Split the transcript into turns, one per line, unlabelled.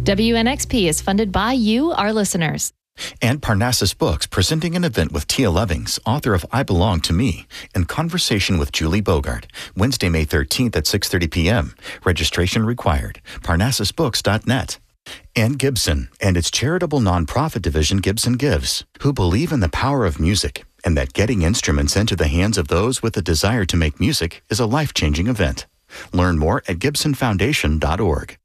WNXP is funded by you, our listeners.
And Parnassus Books presenting an event with Tia Levings, author of I Belong to Me, in conversation with Julie Bogart, Wednesday, May 13th at 6:30 p.m. Registration required. ParnassusBooks.net. And Gibson and its charitable nonprofit division Gibson Gives, who believe in the power of music and that getting instruments into the hands of those with a desire to make music is a life-changing event. Learn more at GibsonFoundation.org.